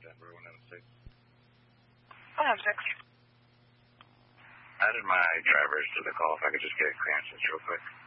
Denver, 106. 106. Added my drivers to the call. If I could just get clearances real quick.